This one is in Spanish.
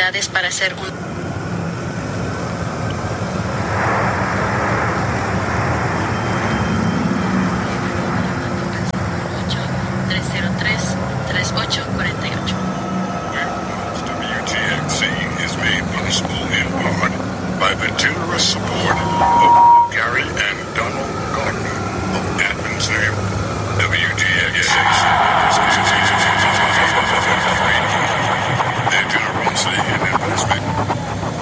habilidades para ser un... 303-3848. WTXC is made possible in part by the generous support of Gary